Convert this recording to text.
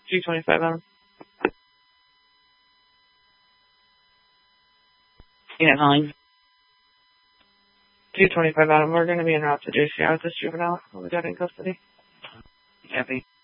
325 Adam. Yeah, calling. 225 Adam. We're going to be en route to JCI with this juvenile. We got in custody. Happy.